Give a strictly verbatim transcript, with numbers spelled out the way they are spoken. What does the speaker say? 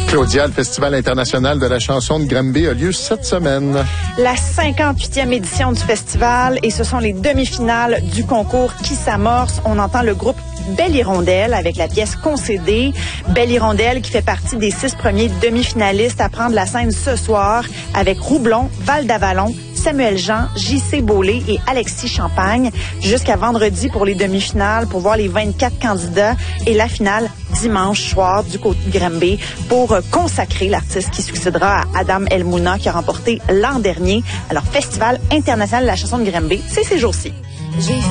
Claudia, le Festival international de la chanson de Granby a lieu cette semaine. La cinquante-huitième édition du festival et ce sont les demi-finales du concours qui s'amorcent. On entend le groupe Belle Hirondelle avec la pièce Concédée. Belle Hirondelle qui fait partie des six premiers demi-finalistes à prendre la scène ce soir avec Roublon, Val d'Avalon, Samuel Jean, J C Beaulé et Alexis Champagne jusqu'à vendredi pour les demi-finales pour voir les vingt-quatre candidats et la finale dimanche soir du côté de Granby pour consacrer l'artiste qui succédera à Adam Elmouna qui a remporté l'an dernier. Alors, Festival international de la chanson de Granby, c'est ces jours-ci.